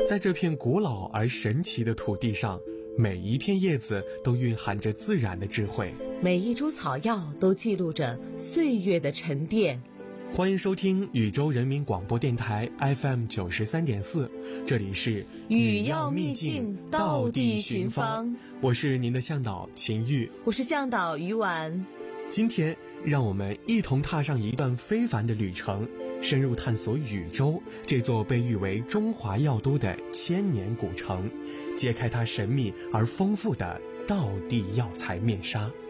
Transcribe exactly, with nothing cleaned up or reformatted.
在这片古老而神奇的土地上，每一片叶子都蕴含着自然的智慧， 每一株草药都记录着岁月的沉淀。 欢迎收听宇宙人民广播电台 F M 九十三点四，这里是语要秘境道地寻芳， 我是您的向导秦玉， 我是向导于婉。 今天让我们一同踏上一段非凡的旅程，深入探索禹州这座被誉为中华药都的千年古城，揭开它神秘而丰富的道地药材面纱。